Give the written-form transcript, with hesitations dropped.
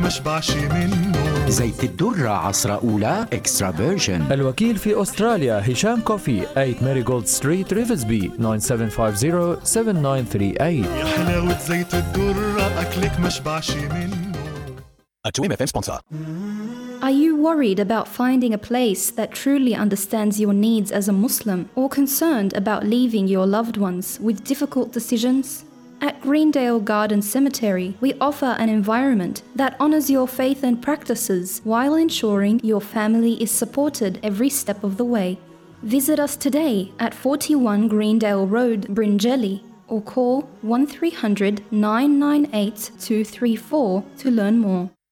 مشبعش منه. زيت الدرة عصرة أولى إكسترا فيرجن. الوكيل في أستراليا هشام كوفي 8 ماريغولد ستريت ريفزبي 9750-7938. يا حلاوة زيت الدرة أكلك مشبعش منه. A 2MFM sponsor. Are you worried about finding a place that truly understands your needs as a Muslim, or concerned about leaving your loved ones with difficult decisions? At Greendale Garden Cemetery, we offer an environment that honors your faith and practices while ensuring your family is supported every step of the way. Visit us today at 41 Greendale Road, Bringelly, or call 1300 998 234 to learn more.